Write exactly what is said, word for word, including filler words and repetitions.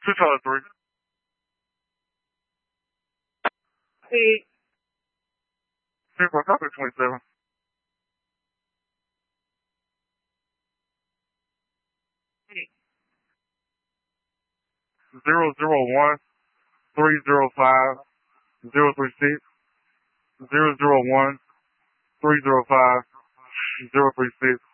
Two Charlie three. Hey. Zero copy twenty seven. Hey. Zero zero one three zero five zero three six. Zero zero one three zero five zero three six.